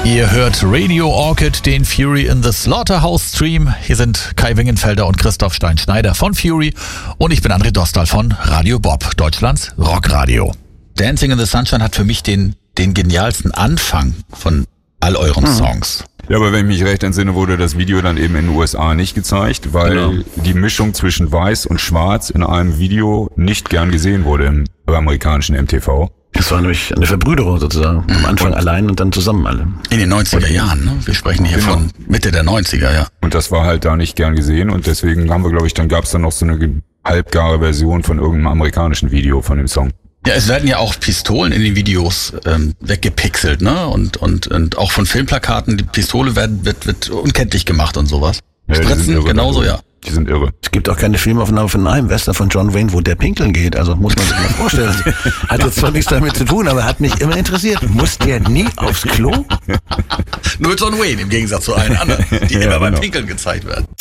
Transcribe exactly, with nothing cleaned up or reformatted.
Ihr hört Radio Orchid, den Fury in the Slaughterhouse Stream. Hier sind Kai Wingenfelder und Christoph Stein-Schneider von Fury und ich bin André Dostal von Radio Bob, Deutschlands Rockradio. Dancing in the Sunshine hat für mich den, den genialsten Anfang von all euren hm. Songs. Ja, aber wenn ich mich recht entsinne, wurde das Video dann eben in den U S A nicht gezeigt, weil genau. die Mischung zwischen Weiß und Schwarz in einem Video nicht gern gesehen wurde im amerikanischen M T V. Das war nämlich eine Verbrüderung sozusagen. Am Anfang und allein und dann zusammen alle. In den neunziger Jahren, ne? Wir sprechen hier genau. von Mitte der neunziger, ja. Und das war halt da nicht gern gesehen und deswegen haben wir, glaube ich, dann gab es dann noch so eine halbgare Version von irgendeinem amerikanischen Video von dem Song. Ja, es werden ja auch Pistolen in den Videos ähm, weggepixelt, ne? Und, und, und auch von Filmplakaten, die Pistole werden, wird, wird unkenntlich gemacht und sowas. Ja, Spritzen, genauso, ja. Die sind irre. Es gibt auch keine Filmaufnahme von einem Western von John Wayne, wo der pinkeln geht. Also muss man sich mal vorstellen. Hat jetzt zwar nichts damit zu tun, aber hat mich immer interessiert. Muss der nie aufs Klo? Nur John Wayne im Gegensatz zu allen anderen, die ja, immer genau. beim Pinkeln gezeigt werden.